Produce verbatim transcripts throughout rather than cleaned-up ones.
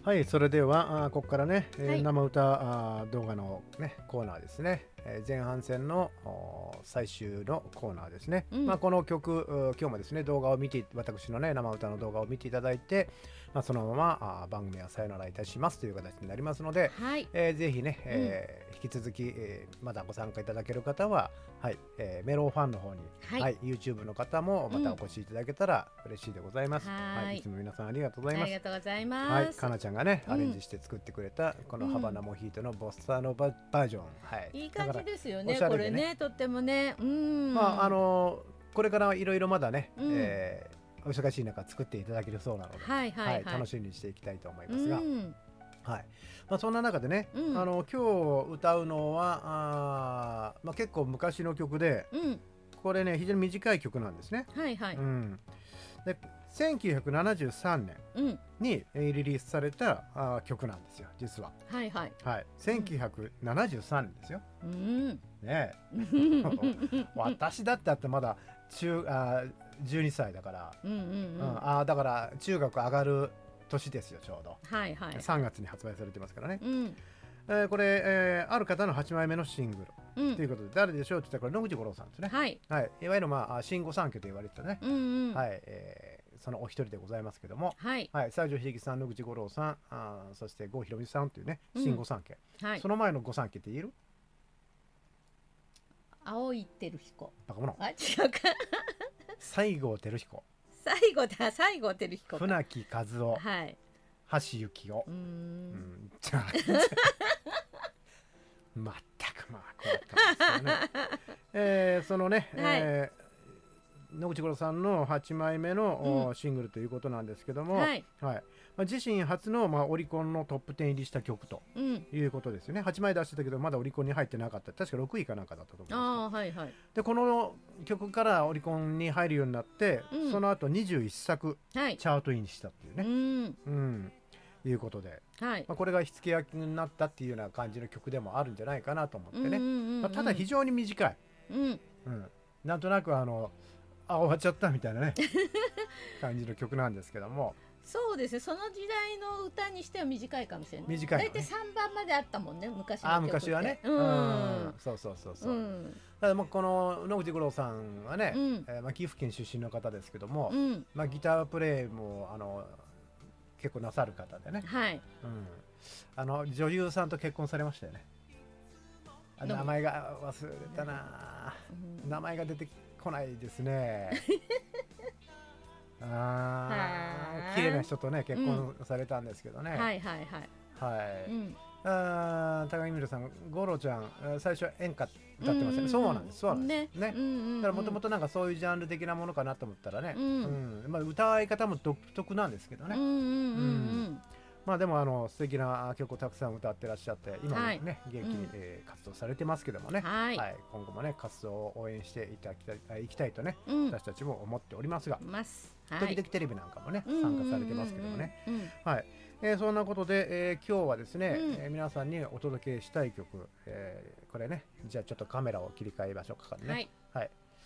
はい、それではあここからね、えーはい生歌あ動画の、ね、コーナーですね、えー前半戦のお最終のコーナーですね、 うんまあ、この曲う今日もですね動画を見て私のね生歌の動画を見ていただいて、まあ、そのままあ番組はさよならいたしますという形になりますので、 はいえーぜひね、えー引き続き、えーまだご参加いただける方は、はいえーメロファンの方に、 はい YouTube の方もまたお越しいただけたら嬉しいでございます、 はいい、つも皆さんありがとうございます。 ありがとうございはい、 ます、 かなちゃんがね、 うんアレンジして作ってくれたこのハバナモヒートのボッサノババージョン、はい、 いい感じですよおねしゃれでねこれねとってもねうんまああのーこれからいろいろまだね、 うんえーお忙しい中作っていただけるそうなので、 はいはいはい、 楽しみにしていきたいと思いますが、 うんはいまあ、そんな中でね、 うんあの今日歌うのはあー、まあ、結構昔の曲でうんこれね非常に短い曲なんですね、 はいはい、 うん、でせんきゅうひゃくななじゅうさんねんうんにえーリリースされたあー曲なんですよ実は。 はいはいはい、せんきゅうひゃくななじゅうさんねんですよ。 うんねえ私だってあってまだ中あじゅうにさいだから、 うんうんううんんあだから中学上がる年ですよちょうど、 はいはいさんがつに発売されてますからね、 うんえーこれ、えーある方のはちまいめのシングルうんということで誰でしょうって言ったらこれ野口五郎さんですね、 はいはい、いわゆる、まあ、新御三家と言われてたね、 うんうんはいえーそのお一人でございますけども、 はいはい、西城秀樹さん野口五郎さんあーそして郷ひろみさんというね新御三家、 はいその前の御三家って言える青井照彦バカ者あ違うか西郷輝彦最後だ最後照彦か船木和夫はい橋幸夫うーうんんじゃあ全くまあこうだったんですよね、えーそのね、えー野口五郎さんのはちまいめの、おシングルということなんですけども、 はいまあ、自身初の、まあ、オリコンのトップじゅう入りした曲とうんいうことですよね。はちまい出してたけどまだオリコンに入ってなかった確かろくいかなんかだったと思うんですけどああはいはいでこの曲からオリコンに入るようになって、 うんその後にじゅういっさくはいチャートインしたっていううね、 んうんいうことで、 はいまあ、これが火付け役になったっていうような感じの曲でもあるんじゃないかなと思ってね、 うんうんうんうんまあ、ただ非常に短い、 うんうん、なんとなくあのあ終わっちゃったみたいなね感じの曲なんですけどもそうですねその時代の歌にしては短いかもしれない短いのね大体さんばんまであったもんね昔の曲ってあ昔はね、 うんそうそうそうそうう、 んただもうこの野口五郎さんはね、 うんえーまあ、岐阜県出身の方ですけども、 うんまあ、ギタープレイもあの結構なさる方でね、 はいうん、あの女優さんと結婚されましたよね。あどう名前が忘れたな、 うん名前が出てこないですね。あはあー綺麗な人とね結婚されたんですけどね。 はいはいはいはい。 うんあー高木みるさん、五郎ちゃん、あ最初は演歌歌ってましたね。そうなんです、そうなんです。ね。 うんうんうんだからもともとなんかそういうジャンル的なものかなと思ったらね、 うんうんまあ、歌い方も独特なんですけどね、 うんうんうんまあでもあの素敵な曲をたくさん歌ってらっしゃって今もね、 はい元気に、 うんえー活動されてますけどもね、 はい今後もね活動を応援していただきたいあいきたいとね、 うん私たちも思っておりますが、 ますは時い 々テレビなんかもね、 うん参加されてますけどもね、 うんうんうんはいえーそんなことで、えー今日はですね、 うんえー皆さんにお届けしたい曲、えーこれねじゃあちょっとカメラを切り替えましょうかね。 はいはい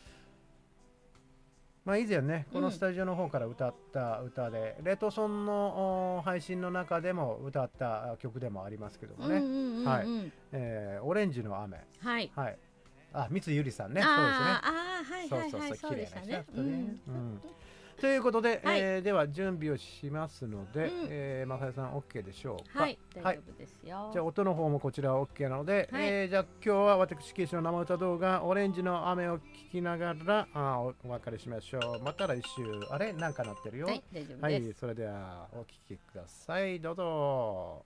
まあ、以前ねこのスタジオの方から歌った歌で、レトソンのお配信の中でも歌った曲でもありますけどもね、 うんうんうんうんはいえーオレンジの雨、 はいはい、あ三井ゆりさんね、 あーあーそうですね、そうそうそう、 はいはいはいそう綺麗なでしたね人だったね。 うんうんということで、 はいえーでは準備をしますので、 うんえー、まさやさん OK でしょうか。 はい大丈夫ですよじゃあ音の方もこちらは OK なので、 はいえーじゃあ今日は私ケイシの生歌動画オレンジの雨を聞きながらあおお別れしましょう。また来週。あれなんか鳴ってるよ。 はい大丈夫はですい、それではお聞きください。どうぞ。